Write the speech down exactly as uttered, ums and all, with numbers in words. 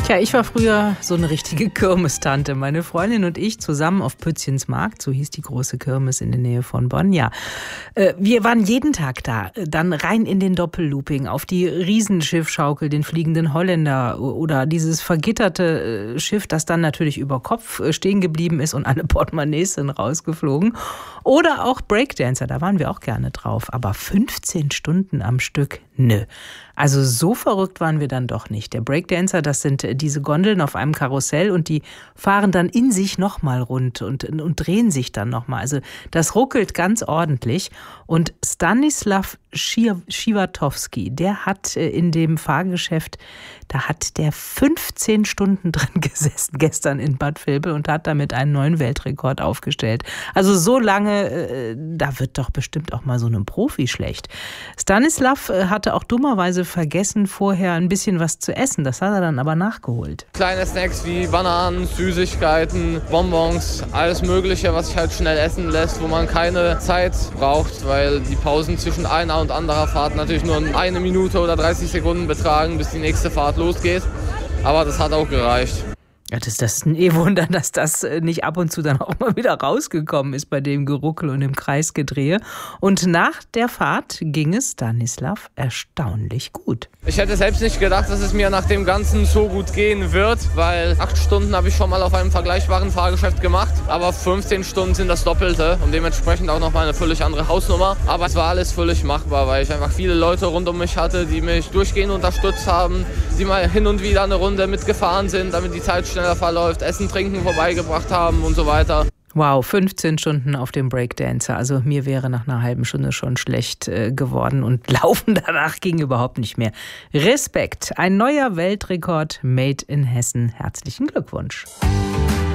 Ja, ich war früher so eine richtige Kirmestante. Meine Freundin und ich zusammen auf Pützchens Markt, so hieß die große Kirmes in der Nähe von Bonn. Ja, wir waren jeden Tag da, dann rein in den Doppellooping, auf die Riesenschiffschaukel, den fliegenden Holländer oder dieses vergitterte Schiff, das dann natürlich über Kopf stehen geblieben ist und alle Portemonnaies sind rausgeflogen. Oder auch Breakdancer, da waren wir auch gerne drauf. Aber fünfzehn Stunden am Stück, nö. Also so verrückt waren wir dann doch nicht. Der Breakdancer, das sind diese Gondeln auf einem Karussell und die fahren dann in sich nochmal rund und, und drehen sich dann nochmal. Also das ruckelt ganz ordentlich. Und Stanislav Schiwatowski, der hat in dem Fahrgeschäft, da hat der fünfzehn Stunden drin gesessen gestern in Bad Vilbel und hat damit einen neuen Weltrekord aufgestellt. Also so lange, da wird doch bestimmt auch mal so einem Profi schlecht. Stanislav hatte auch dummerweise vergessen, vorher ein bisschen was zu essen. Das hat er dann aber nachgeholt. Kleine Snacks wie Bananen, Süßigkeiten, Bonbons, alles Mögliche, was sich halt schnell essen lässt, wo man keine Zeit braucht, weil die Pausen zwischen einer und anderer Fahrt natürlich nur eine Minute oder dreißig Sekunden betragen, bis die nächste Fahrt losgeht. Aber das hat auch gereicht. Ja, das, das ist ein Eh-Wunder, dass das nicht ab und zu dann auch mal wieder rausgekommen ist bei dem Geruckel und dem Kreisgedrehe. Und nach der Fahrt ging es Stanislav erstaunlich gut. Ich hätte selbst nicht gedacht, dass es mir nach dem Ganzen so gut gehen wird, weil acht Stunden habe ich schon mal auf einem vergleichbaren Fahrgeschäft gemacht, aber fünfzehn Stunden sind das Doppelte und dementsprechend auch nochmal eine völlig andere Hausnummer. Aber es war alles völlig machbar, weil ich einfach viele Leute rund um mich hatte, die mich durchgehend unterstützt haben, die mal hin und wieder eine Runde mitgefahren sind, damit die Zeit schneller verläuft, Essen, Trinken vorbeigebracht haben und so weiter. Wow, fünfzehn Stunden auf dem Breakdancer. Also mir wäre nach einer halben Stunde schon schlecht äh, geworden und Laufen danach ging überhaupt nicht mehr. Respekt, ein neuer Weltrekord made in Hessen. Herzlichen Glückwunsch.